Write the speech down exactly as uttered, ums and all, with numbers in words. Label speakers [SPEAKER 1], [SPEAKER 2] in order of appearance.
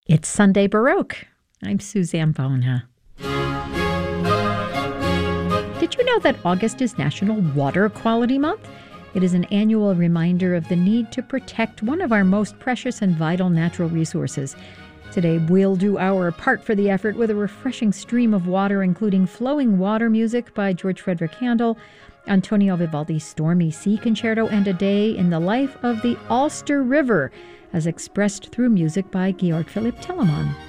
[SPEAKER 1] It's Sunday Baroque. I'm Suzanne Bona. Did you know that August is National Water Quality Month? It is an annual reminder of the need to protect one of our most precious and vital natural resources. Today, we'll do our part for the effort with a refreshing stream of water, including flowing water music by George Frederick Handel, Antonio Vivaldi's Stormy Sea Concerto, and a day in the life of the Ulster River, as expressed through music by Georg Philipp Telemann.